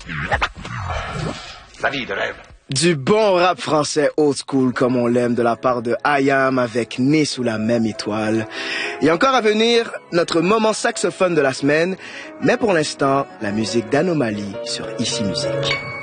La vie de rêve. Du bon rap français old school comme on l'aime de la part de I.Am avec Né sous la même étoile. Et encore à venir, notre moment saxophone de la semaine. Mais pour l'instant, la musique d'Anomalie sur Ici Musique.